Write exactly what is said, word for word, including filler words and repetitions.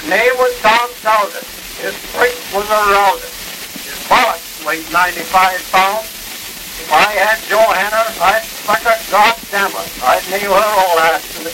name was Tom Selden. His strength was a rouser. His bullet weighed ninety-five pounds. If I had Joe Hanner, I'd fuck her, God damn it. I'd nail her all ass to the